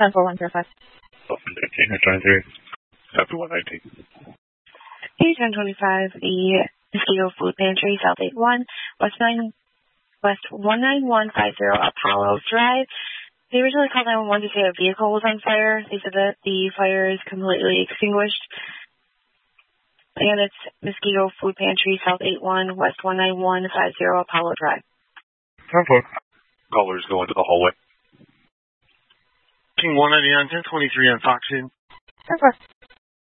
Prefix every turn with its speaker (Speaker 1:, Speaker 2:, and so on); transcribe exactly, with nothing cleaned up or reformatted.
Speaker 1: ten four one zero five.
Speaker 2: Elephant nineteen, or twenty-three. After one nineteen.
Speaker 3: Page one twenty-five, the Mosquito Food Pantry, South eight one, West nine West one nine one five zero Apollo Drive. They originally called nine one one to say a vehicle was on fire. They said that the fire is completely extinguished. And it's Mosquito Food Pantry, South eight one, West one nine one five zero Apollo Drive.
Speaker 2: ten four. Callers go into the hallway.
Speaker 4: King one ninety-nine, ten twenty-three on Fox Inn.
Speaker 1: ten four.